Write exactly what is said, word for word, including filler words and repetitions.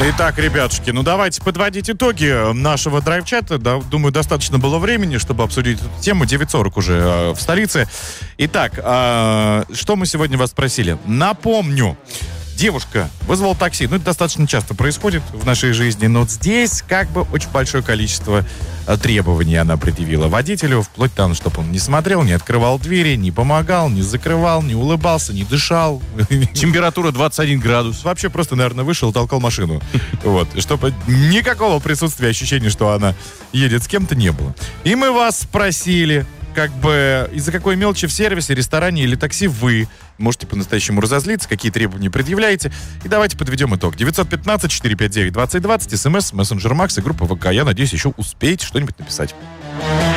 Итак, ребятушки, ну давайте подводить итоги нашего драйв-чата. Да, думаю, достаточно было времени, чтобы обсудить эту тему. девять сорок уже э, в столице. Итак, э, что мы сегодня вас спросили? Напомню. Девушка вызвала такси. Ну, это достаточно часто происходит в нашей жизни, но здесь как бы очень большое количество требований она предъявила водителю, вплоть до того, чтобы он не смотрел, не открывал двери, не помогал, не закрывал, не улыбался, не дышал. Температура двадцать один градус. Вообще просто, наверное, вышел, толкал машину. Вот. Чтобы никакого присутствия, ощущения, что она едет с кем-то, не было. И мы вас спросили, как бы, из-за какой мелочи в сервисе, ресторане или такси вы можете по-настоящему разозлиться, какие требования предъявляете. И давайте подведем итог. девятьсот пятнадцать четыреста пятьдесят девять двадцать двадцать, смс, мессенджер Макс и группа ВК. Я надеюсь, еще успеете что-нибудь написать.